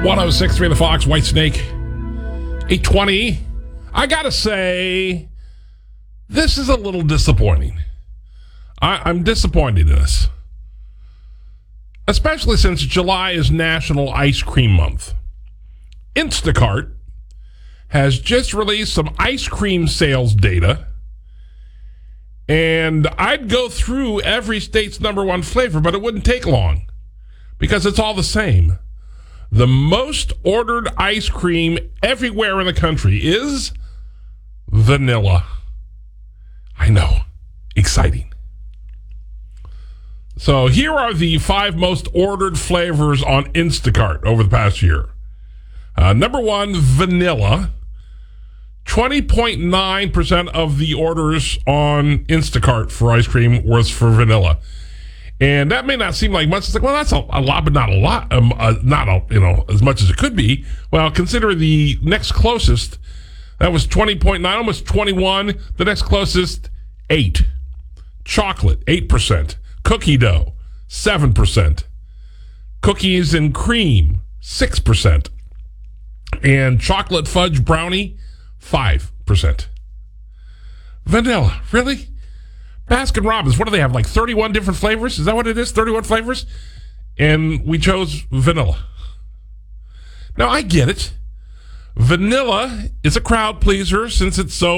106.3 The Fox, White Snake, 820. I gotta say, this is a little disappointing. I'm disappointed in this. Especially since July is National Ice Cream Month. Instacart has just released some ice cream sales data. And I'd go through every state's number one flavor, but it wouldn't take long because it's all the same. The most ordered ice cream everywhere in the country is vanilla. I know. Exciting. So here are the 5 most ordered flavors on Instacart over the past year. Number 1, vanilla. 20.9% of the orders on Instacart for ice cream was for vanilla. And that may not seem like much. It's like, well, that's a lot, but not a lot. As much as it could be. Well, consider the next closest. That was 20.9, almost 21. The next closest, 8. Chocolate, 8%. Cookie dough, 7%. Cookies and cream, 6%. And chocolate fudge brownie, 5%. Vanilla, really? Baskin Robbins, what do they have, like 31 different flavors? Is that what it is, 31 flavors? And we chose vanilla. Now, I get it. Vanilla is a crowd pleaser since it's so